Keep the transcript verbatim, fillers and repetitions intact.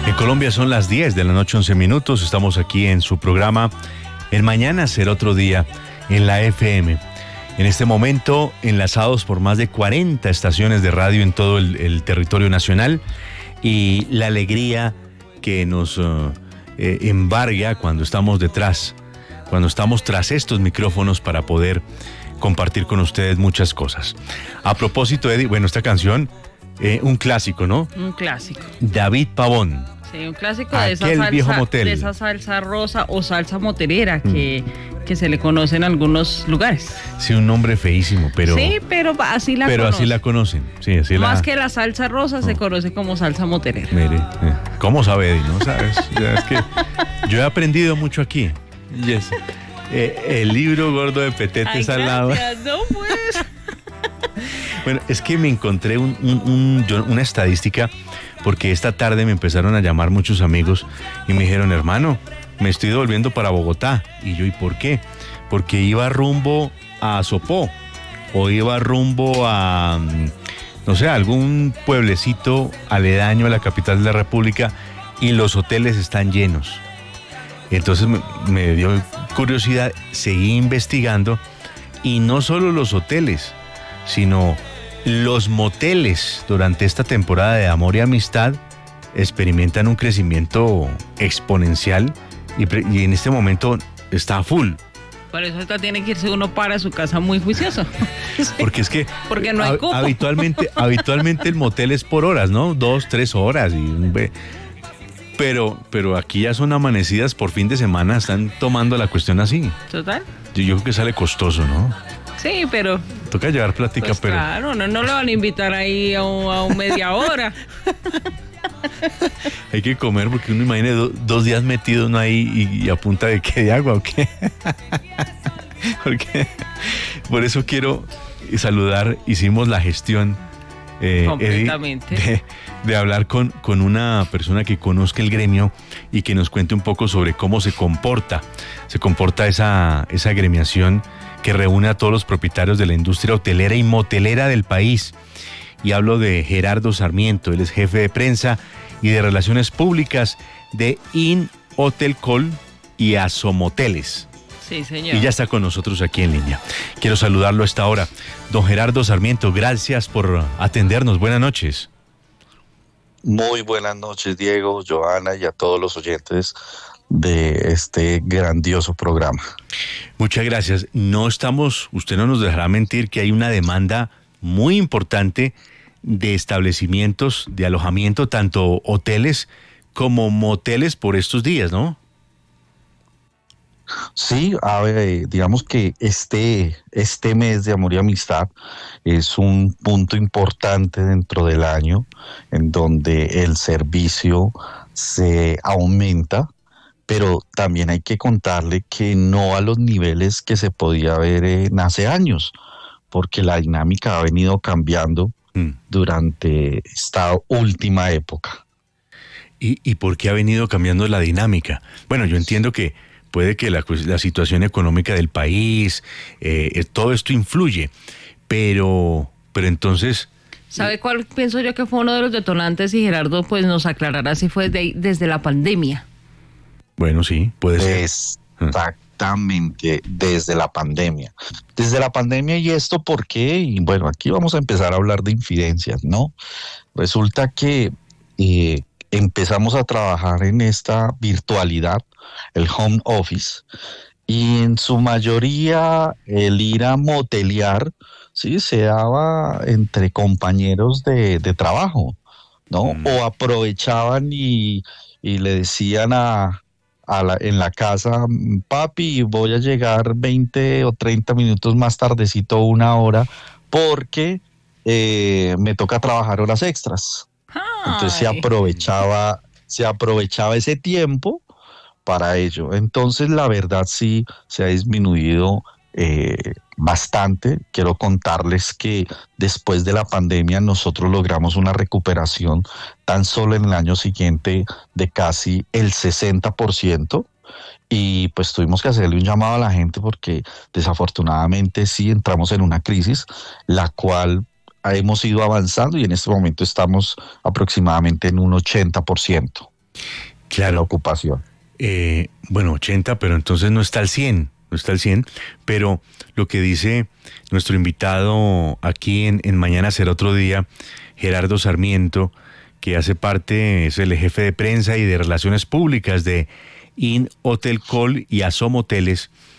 En Colombia son las diez de la noche, once minutos. Estamos aquí en su programa El Mañana Será Otro Día en la F M. En este momento, enlazados por más de cuarenta estaciones de radio en todo el, el territorio nacional, y la alegría que nos uh, eh, embarga cuando estamos detrás, cuando estamos tras estos micrófonos para poder compartir con ustedes muchas cosas. A propósito, Eddie, bueno, esta canción, eh, un clásico, ¿no? Un clásico. David Pavón. Sí, un clásico de esa, Aquel salsa, viejo motel. de esa salsa rosa o salsa motelera que, mm. que se le conoce en algunos lugares. Sí, un nombre feísimo, pero... Sí, pero así la pero conocen. así la conocen. Sí, así Más la... que la salsa rosa no. se conoce como salsa motelera. Mire, eh, ¿cómo sabe, Eddie? ¿No sabes? Ya es que yo he aprendido mucho aquí. Yes. Eh, el libro gordo de Petetes Ay, al lado. No, pues. Bueno, es que me encontré un, un, un, yo, una estadística, porque esta tarde me empezaron a llamar muchos amigos y me dijeron, hermano, me estoy devolviendo para Bogotá. Y yo, ¿y por qué? Porque iba rumbo a Sopó o iba rumbo a, no sé, algún pueblecito aledaño a la capital de la República y los hoteles están llenos. Entonces me, me dio curiosidad, seguí investigando y no solo los hoteles, sino los moteles durante esta temporada de amor y amistad experimentan un crecimiento exponencial y, pre- y en este momento está a full. Por eso ahorita tiene que irse uno para su casa muy juicioso. Porque es que Porque no hay cupo. habitualmente, habitualmente el motel es por horas, ¿no? Dos, tres horas. Y, pero, pero aquí ya son amanecidas por fin de semana, están tomando la cuestión así. Total. Yo, yo creo que sale costoso, ¿no? Sí, pero... Toca llevar plática, pues pero... Claro, no, no le van a invitar ahí a, un, a un media hora. Hay que comer porque uno imagina do, dos días metido uno ahí y, y a punta de qué, de agua o qué. Porque por eso quiero saludar, hicimos la gestión, eh, completamente, Eddie, de, de hablar con, con una persona que conozca el gremio y que nos cuente un poco sobre cómo se comporta, se comporta esa, esa gremiación que reúne a todos los propietarios de la industria hotelera y motelera del país. Y hablo de Gerardo Sarmiento, él es jefe de prensa y de relaciones públicas de In Hotel Call y Asomoteles. Sí, señor. Y ya está con nosotros aquí en línea. Quiero saludarlo a esta hora. Don Gerardo Sarmiento, gracias por atendernos. Buenas noches. Muy buenas noches, Diego, Joana y a todos los oyentes de este grandioso programa. Muchas gracias. No estamos, usted no nos dejará mentir que hay una demanda muy importante de establecimientos de alojamiento, tanto hoteles como moteles por estos días, ¿no? Sí, a ver, digamos que este, este mes de amor y amistad es un punto importante dentro del año en donde el servicio se aumenta, pero también hay que contarle que no a los niveles que se podía ver en hace años, porque la dinámica ha venido cambiando mm. durante esta última época. ¿Y, ¿Y por qué ha venido cambiando la dinámica? Bueno, yo entiendo que puede que la, la situación económica del país, eh, todo esto influye, pero, pero entonces... ¿Sabe cuál pienso yo que fue uno de los detonantes? Y Gerardo pues nos aclarará si fue de, desde la pandemia. Bueno, sí, puede ser. Exactamente, desde la pandemia. Desde la pandemia, ¿y esto por qué? Y bueno, aquí vamos a empezar a hablar de infidencias, ¿no? Resulta que eh, empezamos a trabajar en esta virtualidad, el home office, y en su mayoría el ir a motelear, sí, se daba entre compañeros de, de trabajo, ¿no? Mm. O aprovechaban y, y le decían a, a la, en la casa, papi, voy a llegar veinte o treinta minutos más tardecito, una hora, porque eh, me toca trabajar horas extras. Ay. Entonces se aprovechaba, se aprovechaba ese tiempo para ello. Entonces la verdad sí se ha disminuido eh, bastante. Quiero contarles que después de la pandemia nosotros logramos una recuperación tan solo en el año siguiente de casi el sesenta por ciento, y pues tuvimos que hacerle un llamado a la gente porque desafortunadamente sí entramos en una crisis, la cual hemos ido avanzando y en este momento estamos aproximadamente en un ochenta por ciento. Claro. La ocupación. Eh, bueno, ochenta, pero entonces no está al cien, no está al cien, pero lo que dice nuestro invitado aquí en, en Mañana Será Otro Día, Gerardo Sarmiento, que hace parte, es el jefe de prensa y de relaciones públicas de In Hotel Call y Asom Hoteles,